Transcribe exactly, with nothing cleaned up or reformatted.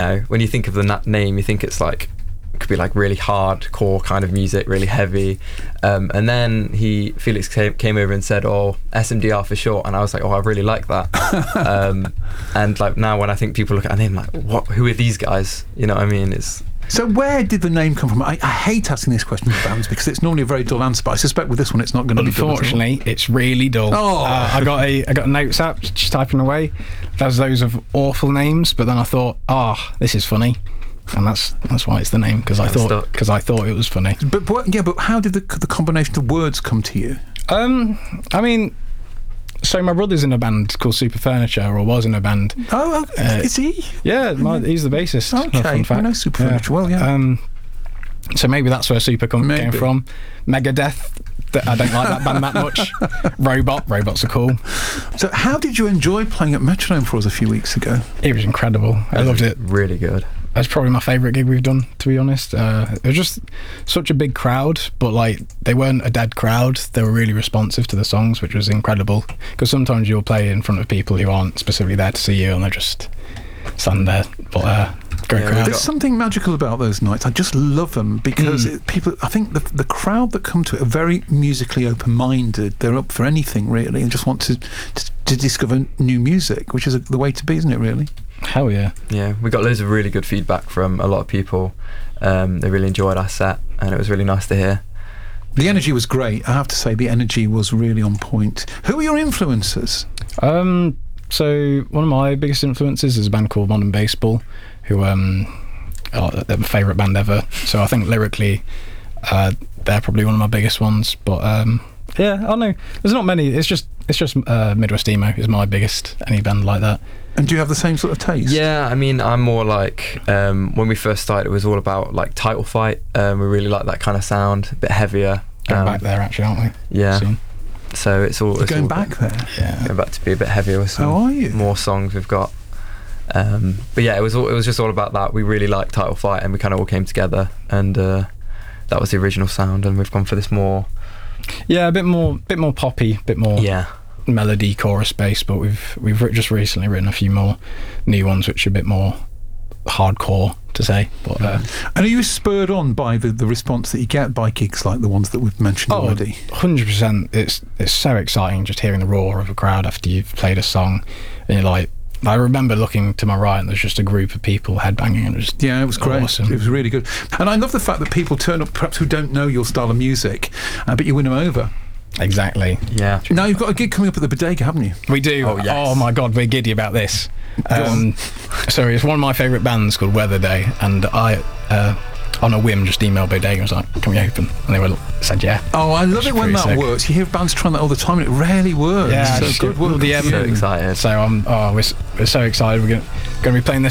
know, when you think of the na- name, you think it's like, it could be like really hardcore kind of music, really heavy. Um, and then he, Felix came, came over and said, oh, S M D R for short. And I was like, oh, I really like that. um, and like now when I think people look at a name like, what, who are these guys? You know what I mean? It's... So where did the name come from? I, I hate asking this question to bands because it's normally a very dull answer, but I suspect with this one it's not going to be dull. Unfortunately, it's really dull. Oh. Uh, I got a I got a notes app, just typing away. There's loads of awful names, but then I thought, ah, oh, this is funny. And that's that's why it's the name, because I thought because I thought it was funny. But, but yeah, but how did the the combination of words come to you? Um, I mean, so my brother's in a band called Super Furniture, or was in a band. Oh, uh, is he? Yeah, my, he's the bassist. Okay, fun fact. I know Super yeah. Furniture well. Yeah. Um, so maybe that's where Super come, came from. Megadeth. I don't like that band that much. Robot. Robots are cool. So how did you enjoy playing at Metronome for us a few weeks ago? It was incredible. I loved it. Really good. That's probably my favourite gig we've done, to be honest. Uh, it was just such a big crowd, but like they weren't a dead crowd. They were really responsive to the songs, which was incredible. Because sometimes you'll play in front of people who aren't specifically there to see you, and they're just standing there. But uh, great Yeah, crowd. There's something magical about those nights. I just love them because Mm. it, people. I think the the crowd that come to it are very musically open-minded. They're up for anything really, and just want to to, to discover new music, which is the way to be, isn't it? Really. Hell yeah. Yeah, we got loads of really good feedback from a lot of people. Um, they really enjoyed our set, and it was really nice to hear. The energy was great. I have to say, the energy was really on point. Who are your influences? Um, so one of my biggest influences is a band called Modern Baseball, who um, are they're my favourite band ever. So I think lyrically, uh, they're probably one of my biggest ones. But um, yeah, I don't know. There's not many. It's just it's just uh, Midwest Emo is my biggest any band like that. And do you have the same sort of taste? Yeah, I mean, I'm more like, um, when we first started, it was all about like Title Fight. Um, we really like that kind of sound, a bit heavier. Going um, back there, actually, aren't we? Yeah. Soon. So it's all. You're it's going all back there? Yeah. Going back to be a bit heavier with some How are you? more songs we've got. Um, but yeah, it was all, it was just all about that. We really liked Title Fight, and we kind of all came together, and uh, that was the original sound. And we've gone for this more. Yeah, a bit more, bit more poppy, bit more. Yeah. Melody chorus bass, but we've we've just recently written a few more new ones which are a bit more hardcore to say. But uh, And are you spurred on by the, the response that you get by gigs like the ones that we've mentioned oh, already? one hundred percent. It's it's so exciting just hearing the roar of a crowd after you've played a song, and you're like, I remember looking to my right and there's just a group of people headbanging, and it was Yeah, it was great. awesome. It was really good. And I love the fact that people turn up perhaps who don't know your style of music, uh, but you win them over. Exactly. Yeah. Now you've got a gig coming up at the Bodega, haven't you? We do. Oh, yes. Oh my god, we're giddy about this. Go Um, so it's one of my favourite bands called Weather Day, and I, uh, on a whim, just emailed Bodega and was like, "Can we open?" And they were said, "Yeah." Oh, I love Which it is when pretty that sick. works. You hear bands trying that all the time, and it rarely works. Yeah, so just good get- work. well, the, um, So excited. So um, oh, we're, s- we're so excited. We're going to be playing this